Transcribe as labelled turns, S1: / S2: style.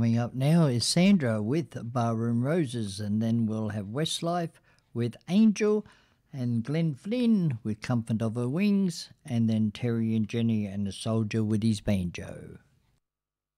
S1: Coming up now is Sandra with Barroom Roses, and then we'll have Westlife with Angel, and Glenn Flynn with Comfort of Her Wings, and then Terry and Jenny and the Soldier with his banjo.